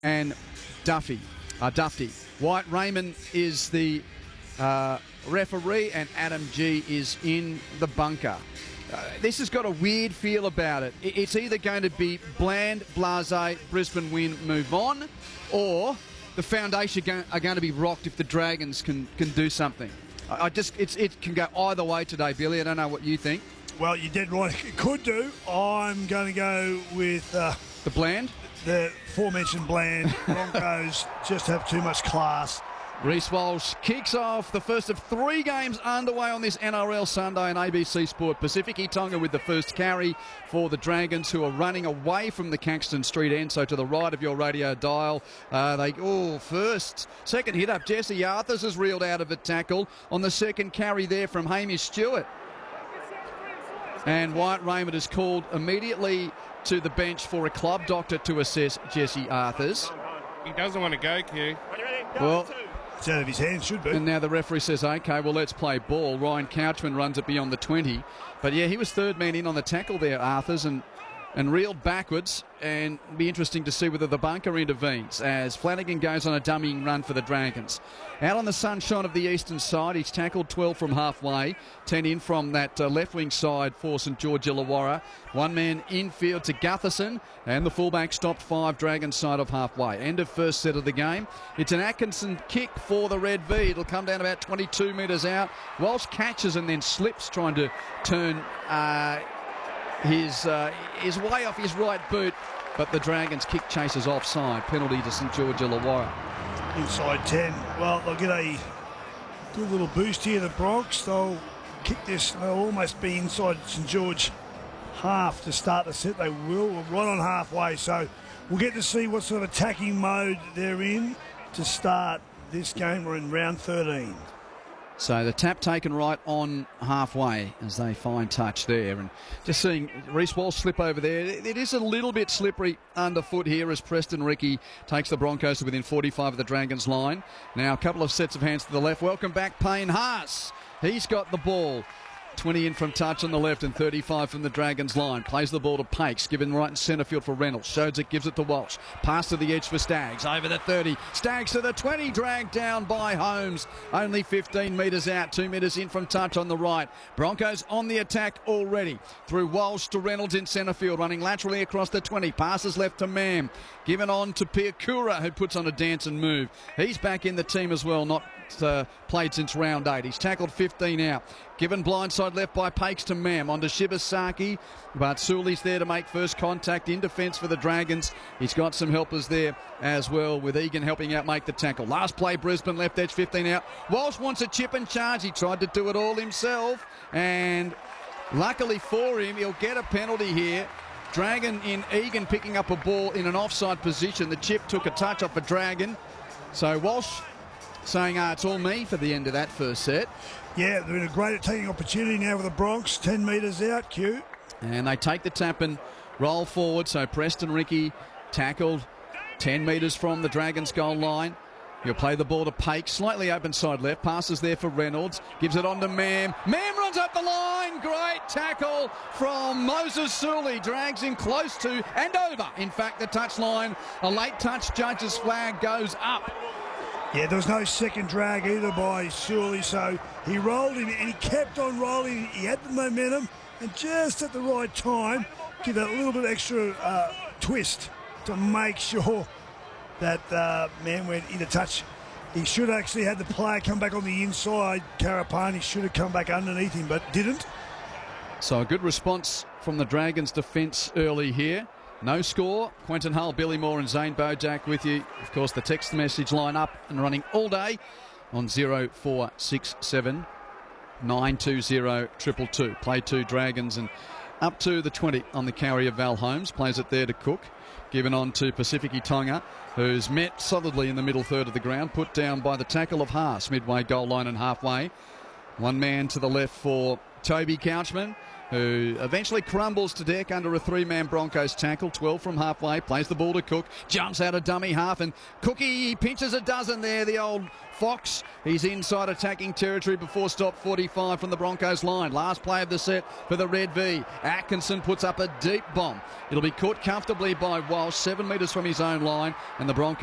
and Dufty. White Raymond is the referee, and Adam G is in the bunker. This has got a weird feel about it. It's either going to be bland, blasé, Brisbane win, move on, or the foundation are going to be rocked if the Dragons can do something. It can go either way today, Billy. I don't know what you think. Well, you did right. It could do. I'm going to go with the bland. The aforementioned bland. Broncos just have too much class. Reece Walsh kicks off the first of 3 games underway on this NRL Sunday on ABC Sport. Pacific Tonga with the first carry for the Dragons, who are running away from the Caxton Street end, so to the right of your radio dial. Second hit up. Jesse Arthurs has reeled out of a tackle on the second carry there from Hamish Stewart. And White Raymond is called immediately to the bench for a club doctor to assess Jesse Arthurs. He doesn't want to go, Q. Well, it's out of his hands, should be. And now the referee says, OK, well, let's play ball. Ryan Couchman runs it beyond the 20. But, yeah, he was third man in on the tackle there, Arthurs, and reeled backwards. And it'll be interesting to see whether the bunker intervenes as Flanagan goes on a dummying run for the Dragons. Out on the sunshine of the eastern side, he's tackled 12 from halfway, 10 in from that left wing side for St George Illawarra. One man infield to Gutherson, and the fullback stopped 5 Dragons side of halfway. End of first set of the game. It's an Atkinson kick for the Red V. It'll come down about 22 metres out. Walsh catches and then slips, trying to turn his way off his right boot, but the Dragons kick chases offside. Penalty to St George Illawarra. Inside 10. Well, they'll get a good little boost here, the Bronx. They'll kick this. They'll almost be inside St George half to start the set. They will, right on halfway. So we'll get to see what sort of attacking mode they're in to start this game. We're in round 13. So the tap taken right on halfway as they find touch there. And just seeing Reece Walsh slip over there. It is a little bit slippery underfoot here as Preston Ricky takes the Broncos to within 45 of the Dragons line. Now a couple of sets of hands to the left. Welcome back, Payne Haas. He's got the ball. 20 in from touch on the left and 35 from the Dragons line. Plays the ball to Pakes, given right in centre field for Reynolds. Shows it, gives it to Walsh. Pass to the edge for Staggs. Over the 30. Staggs to the 20. Dragged down by Holmes. Only 15 metres out. 2 metres in from touch on the right. Broncos on the attack already. Through Walsh to Reynolds in centre field. Running laterally across the 20. Passes left to Mam. Given on to Piakura, who puts on a dance and move. He's back in the team as well. Not played since round 8. He's tackled 15 out. Given blindside left by Pakes to Mam. On to Shibasaki. But Sully's there to make first contact in defence for the Dragons. He's got some helpers there as well, with Egan helping out make the tackle. Last play, Brisbane, left edge, 15 out. Walsh wants a chip and charge. He tried to do it all himself. And luckily for him, he'll get a penalty here. Dragon in Egan picking up a ball in an offside position. The chip took a touch off a Dragon. So Walsh saying, it's all me for the end of that first set. Yeah, they're in a great attacking opportunity now with the Bronx. 10 metres out, Q. And they take the tap and roll forward. So Preston Ricky tackled 10 metres from the Dragons goal line. He'll play the ball to Pake, slightly open side left. Passes there for Reynolds. Gives it on to Mam. Mam runs up the line. Great tackle from Moses Sully. Drags him close to and over. In fact, the touchline. A late touch. Judge's flag goes up. Yeah, there was no second drag either by Sully, so he rolled him and he kept on rolling. He had the momentum, and just at the right time, give it a little bit extra twist to make sure that man went into touch. He should actually had the player come back on the inside. Karapani should have come back underneath him, but didn't. So a good response from the Dragons' defence early here. No score. Quentin Hull, Billy Moore and Zane Bojack with you. Of course, the text message line up and running all day on 0467 920 222. Play 2 Dragons and up to the 20 on the carry of Val Holmes. Plays it there to Cook. Given on to Pacific Tonga, who's met solidly in the middle third of the ground. Put down by the tackle of Haas, midway goal line and halfway. One man to the left for Toby Couchman. who eventually crumbles to deck under a three-man Broncos tackle. 12 from halfway, plays the ball to Cook, jumps out of dummy half, and Cookie pinches a dozen there, the old Fox. He's inside attacking territory before stop 45 from the Broncos line. Last play of the set for the Red V. Atkinson puts up a deep bomb. It'll be caught comfortably by Walsh, 7 metres from his own line, and the Broncos